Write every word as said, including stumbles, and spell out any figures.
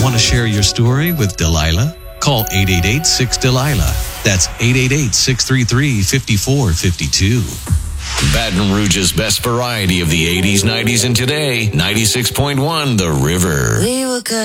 Want to share your story with Delilah? Call eight eight eight, six, Delilah. That's eight eight eight, six three three, five four five two. Baton Rouge's best variety of the eighties, nineties, and today. ninety-six point one The River. We were good.